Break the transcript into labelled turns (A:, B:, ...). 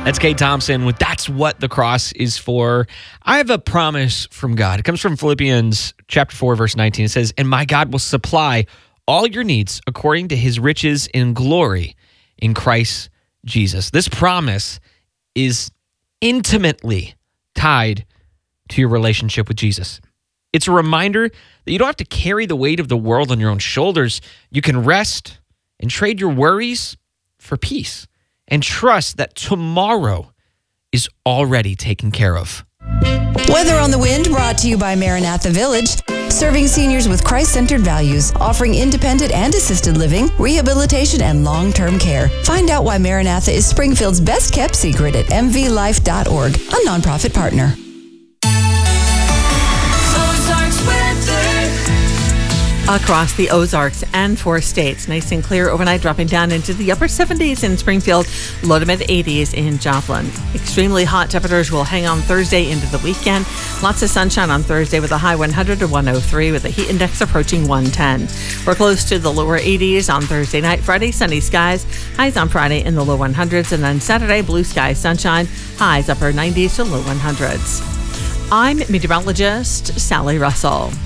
A: That's Kate Thompson with That's What the Cross is For. I have a promise from God. It comes from Philippians chapter 4, verse 19. It says, "And my God will supply all your needs according to his riches in glory in Christ Jesus." This promise is intimately tied to your relationship with Jesus. It's a reminder that you don't have to carry the weight of the world on your own shoulders. You can rest and trade your worries for peace and trust that tomorrow is already taken care of.
B: Weather on the Wind, brought to you by Maranatha Village, serving seniors with Christ-centered values, offering independent and assisted living, rehabilitation, and long-term care. Find out why Maranatha is Springfield's best-kept secret at mvlife.org, a nonprofit partner.
C: Across the Ozarks and 4 states. Nice and clear overnight, dropping down into the upper 70s in Springfield, low to mid 80s in Joplin. Extremely hot temperatures will hang on Thursday into the weekend. Lots of sunshine on Thursday with a high 100 to 103 with a heat index approaching 110. We're close to the lower 80s on Thursday night. Friday, sunny skies. Highs on Friday in the low 100s. And then Saturday, blue skies, sunshine. Highs upper 90s to low 100s. I'm meteorologist Sally Russell.